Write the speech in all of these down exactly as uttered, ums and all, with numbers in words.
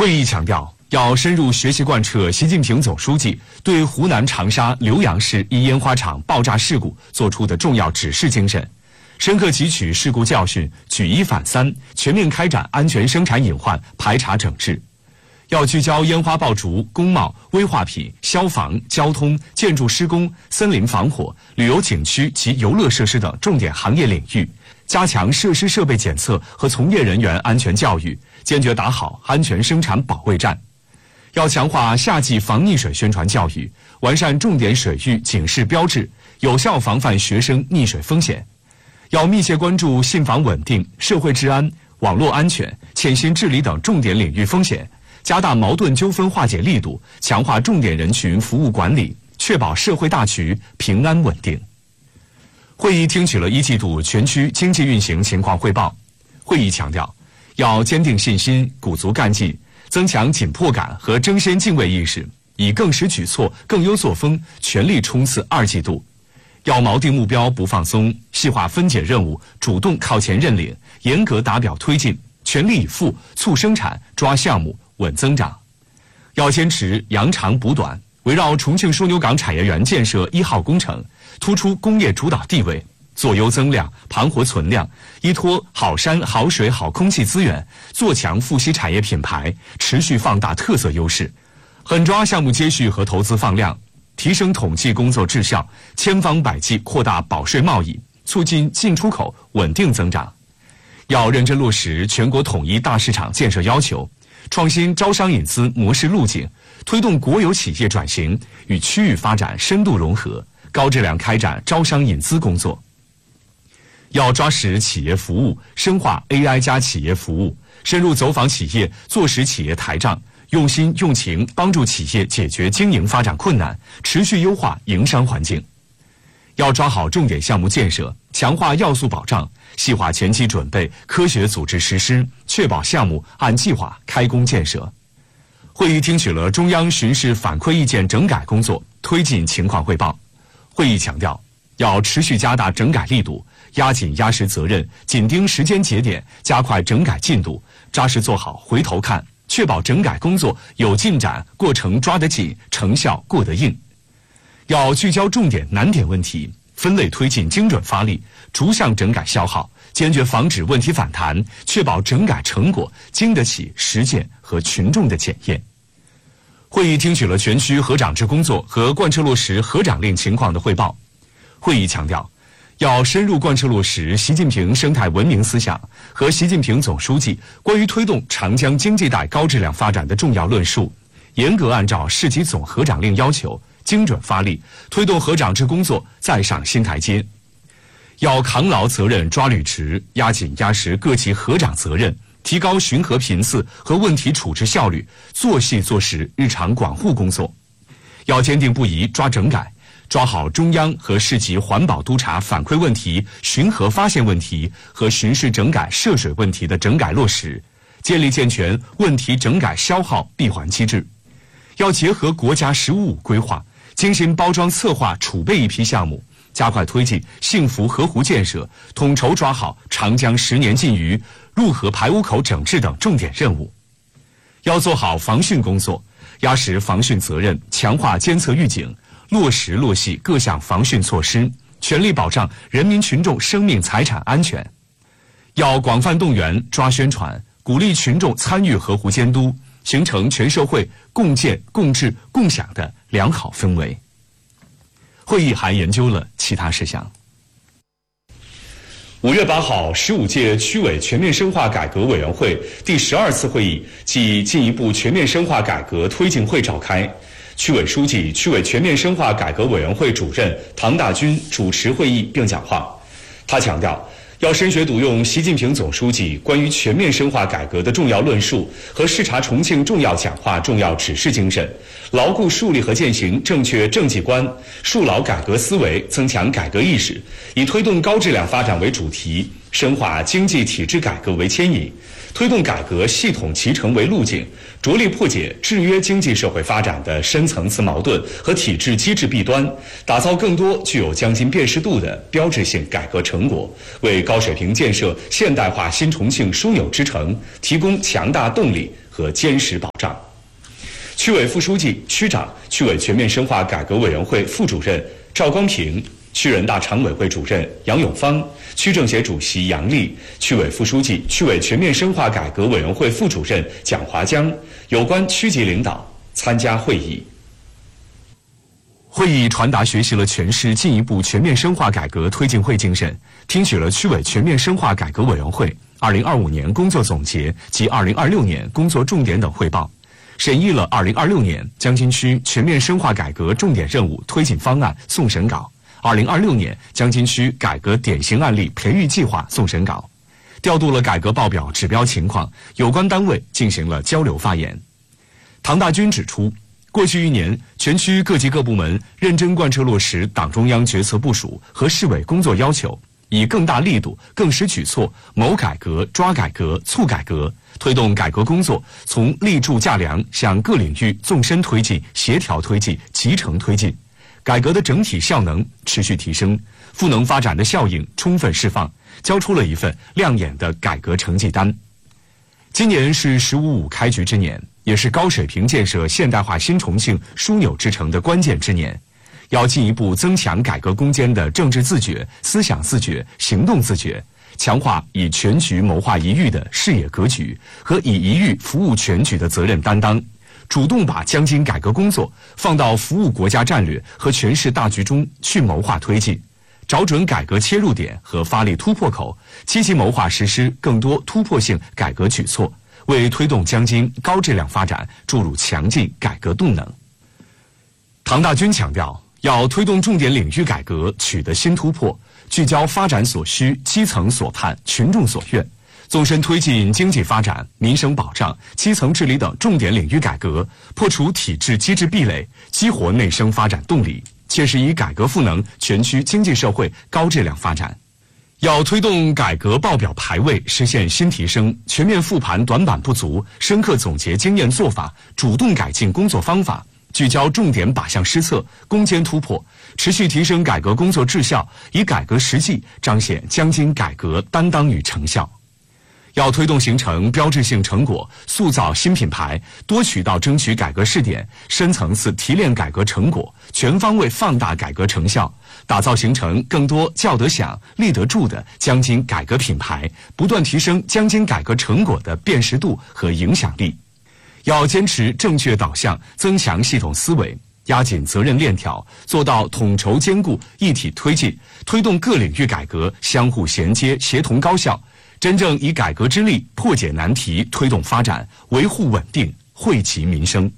会议强调，要深入学习贯彻习近平总书记对湖南长沙浏阳市一烟花厂爆炸事故作出的重要指示精神，深刻汲取事故教训，举一反三，全面开展安全生产隐患排查整治。要聚焦烟花爆竹、工贸、危化品、消防、交通、建筑施工、森林防火、旅游景区及游乐设施等重点行业领域，加强设施设备检测和从业人员安全教育，坚决打好安全生产保卫战。要强化夏季防溺水宣传教育，完善重点水域警示标志，有效防范学生溺水风险。要密切关注信访稳定、社会治安、网络安全、欠薪治理等重点领域风险，加大矛盾纠纷化解力度，强化重点人群服务管理，确保社会大局平安稳定。会议听取了一季度全区经济运行情况汇报。会议强调，要坚定信心，鼓足干劲，增强紧迫感和争先敬畏意识，以更实举措、更优作风，全力冲刺二季度。要锚定目标不放松，细化分解任务，主动靠前认领，严格打表推进，全力以赴，促生产，抓项目，稳增长。要坚持扬长补短，围绕重庆枢纽港产业园建设一号工程，突出工业主导地位，做优增量，盘活存量，依托好山、好水、好空气资源，做强富硒产业品牌，持续放大特色优势，狠抓项目接续和投资放量，提升统计工作质效，千方百计扩大保税贸易，促进进出口稳定增长。要认真落实全国统一大市场建设要求，创新招商引资模式路径，推动国有企业转型与区域发展深度融合，高质量开展招商引资工作。要抓实企业服务，深化 A I 加企业服务，深入走访企业，坐实企业台账，用心用情帮助企业解决经营发展困难，持续优化营商环境。要抓好重点项目建设，强化要素保障，细化前期准备，科学组织实施，确保项目按计划开工建设。会议听取了中央巡视反馈意见整改工作推进情况汇报。会议强调，要持续加大整改力度，压紧压实责任，紧盯时间节点，加快整改进度，扎实做好回头看，确保整改工作有进展，过程抓得紧，成效过得硬。要聚焦重点难点问题，分类推进，精准发力，逐项整改消耗，坚决防止问题反弹，确保整改成果经得起实践和群众的检验。会议听取了全区合长制工作和贯彻落实合长令情况的汇报。会议强调，要深入贯彻落实习近平生态文明思想和习近平总书记关于推动长江经济带高质量发展的重要论述，严格按照市级总合长令要求，精准发力，推动合长制工作再上新台阶。要扛牢责任抓履职，压紧压实各级合长责任，提高巡核频次和问题处置效率，做细做实日常管护工作。要坚定不移抓整改，抓好中央和市级环保督查反馈问题、巡核发现问题和巡视整改涉水问题的整改落实，建立健全问题整改消耗闭环机制。要结合国家“十五五”规划，精心包装策划储备一批项目，加快推进幸福河湖建设，统筹抓好长江十年禁渔、陆河排污口整治等重点任务。要做好防汛工作，压实防汛责任，强化监测预警，落实落细各项防汛措施，全力保障人民群众生命财产安全。要广泛动员抓宣传，鼓励群众参与河湖监督，形成全社会共建、共治、共享的良好氛围。会议还研究了其他事项。五月八号，十五届区委全面深化改革委员会第十二次会议暨进一步全面深化改革推进会召开。区委书记、区委全面深化改革委员会主任唐大军主持会议并讲话。他强调，要深学笃用习近平总书记关于全面深化改革的重要论述和视察重庆重要讲话重要指示精神，牢固树立和践行正确政绩观，树牢改革思维，增强改革意识，以推动高质量发展为主题，深化经济体制改革为牵引， 推动改革系统集成为路径，着力破解制约经济社会发展的深层次矛盾和体制机制弊端，打造更多具有江津辨识度的标志性改革成果，为高水平建设现代化新重庆枢纽之城提供强大动力和坚实保障。区委副书记、区长、区委全面深化改革委员会副主任赵光平，区人大常委会主任杨永芳，区政协主席杨丽，区委副书记、区委全面深化改革委员会副主任蒋华江，有关区级领导参加会议。会议传达学习了全市进一步全面深化改革推进会精神，听取了区委全面深化改革委员会二零二五年工作总结及二零二六年工作重点等汇报，审议了二零二六年江津区全面深化改革重点任务推进方案送审稿、二零二六年江津区改革典型案例培育计划送审稿，调度了改革报表指标情况，有关单位进行了交流发言。唐大军指出，过去一年，全区各级各部门认真贯彻落实党中央决策部署和市委工作要求，以更大力度、更实举措谋改革、抓改革、促改革，推动改革工作从立柱架梁向各领域纵深推进、协调推进、集成推进，改革的整体效能持续提升，赋能发展的效应充分释放，交出了一份亮眼的改革成绩单。今年是“十五五”开局之年，也是高水平建设现代化新重庆枢纽之城的关键之年，要进一步增强改革攻坚的政治自觉、思想自觉、行动自觉，强化以全局谋划一域的视野格局和以一域服务全局的责任担当，主动把江津改革工作放到服务国家战略和全市大局中去谋划推进，找准改革切入点和发力突破口，积极谋划实施更多突破性改革举措，为推动江津高质量发展注入强劲改革动能。唐大军强调，要推动重点领域改革取得新突破，聚焦发展所需、基层所盼、群众所愿，纵深推进经济发展、民生保障、基层治理等重点领域改革，破除体制机制壁垒，激活内生发展动力，切实以改革赋能全区经济社会高质量发展。要推动改革报表排位实现新提升，全面复盘短板不足，深刻总结经验做法，主动改进工作方法，聚焦重点靶向施策，攻坚突破，持续提升改革工作质效，以改革实际彰显江津改革担当与成效。要推动形成标志性成果，塑造新品牌，多渠道争取改革试点，深层次提炼改革成果，全方位放大改革成效，打造形成更多叫得响、立得住的江津改革品牌，不断提升江津改革成果的辨识度和影响力。要坚持正确导向，增强系统思维，压紧责任链条，做到统筹兼顾、一体推进，推动各领域改革相互衔接、协同高效，真正以改革之力破解难题，推动发展，维护稳定，惠及民生。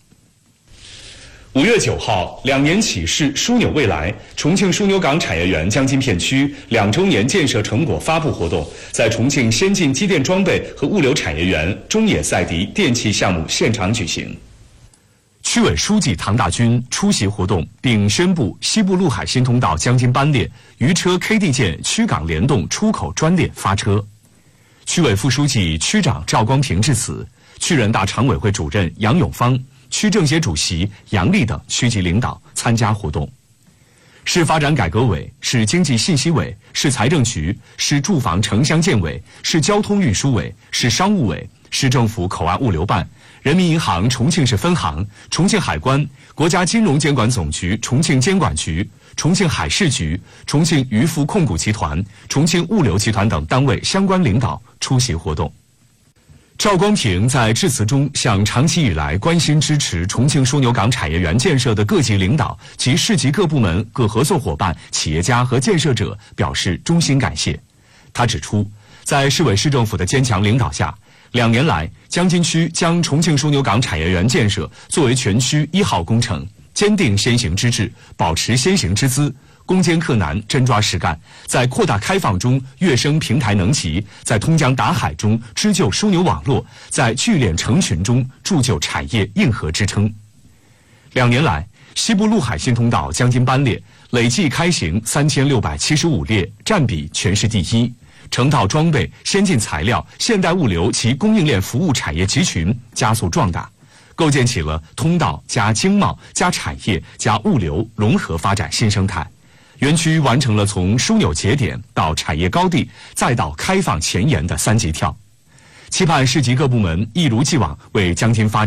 五月九号，两年启示枢纽未来重庆枢纽港产业园江津片区两周年建设成果发布活动在重庆先进机电装备和物流产业园中野赛迪电气项目现场举行。区委书记唐大军出席活动，并宣布西部陆海新通道江津班列渔车 K D 舰区港联动出口专列发车。区委副书记、区长赵光平致辞，区人大常委会主任杨永芳、区政协主席杨丽等区级领导参加活动。市发展改革委、市经济信息委、市财政局、市住房城乡建委、市交通运输委、市商务委、市政府口岸物流办、人民银行重庆市分行、重庆海关、国家金融监管总局重庆监管局、重庆海事局、重庆渔富控股集团、重庆物流集团等单位相关领导出席活动。赵光平在致辞中向长期以来关心支持重庆枢纽港产业园建设的各级领导及市级各部门、各合作伙伴、企业家和建设者表示衷心感谢。他指出，在市委市政府的坚强领导下，两年来，江津区将重庆枢纽港产业园建设作为全区一号工程，坚定先行之志，保持先行之姿，攻坚克难，真抓实干，在扩大开放中跃升平台能级，在通江达海中织就枢纽网络，在聚敛成群中铸就产业硬核支撑。两年来，西部陆海新通道江津班列累计开行三千六百七十五列，占比全市第一。 成套装备、先进材料、现代物流及供应链服务产业集群加速壮大，构建起了通道加经贸加产业加物流融合发展新生态。园区完成了从枢纽节点到产业高地再到开放前沿的三级跳，期盼市级各部门一如既往为江津发展